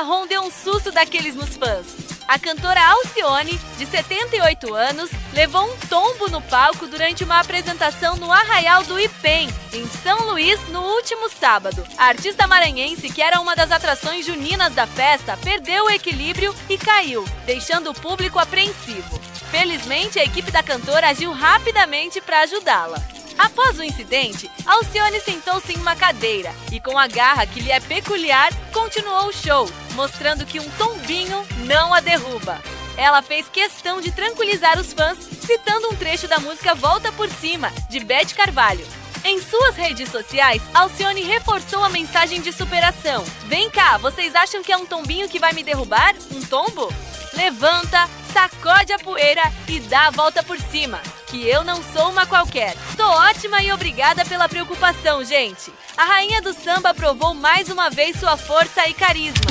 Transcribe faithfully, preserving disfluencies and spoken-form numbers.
Marrom deu um susto daqueles nos fãs. A cantora Alcione, de setenta e oito anos, levou um tombo no palco durante uma apresentação no Arraial do Ipém, em São Luís, no último sábado. A artista maranhense, que era uma das atrações juninas da festa, perdeu o equilíbrio e caiu, deixando o público apreensivo. Felizmente, a equipe da cantora agiu rapidamente para ajudá-la. Após o incidente, Alcione sentou-se em uma cadeira e, com a garra que lhe é peculiar, continuou o show, mostrando que um tombinho não a derruba. Ela fez questão de tranquilizar os fãs, citando um trecho da música Volta por Cima, de Beth Carvalho. Em suas redes sociais, Alcione reforçou a mensagem de superação. Vem cá, vocês acham que é um tombinho que vai me derrubar? Um tombo? Levanta, sacode a poeira e dá a volta por cima, que eu não sou uma qualquer. Tô ótima e obrigada pela preocupação, gente. A rainha do samba provou mais uma vez sua força e carisma.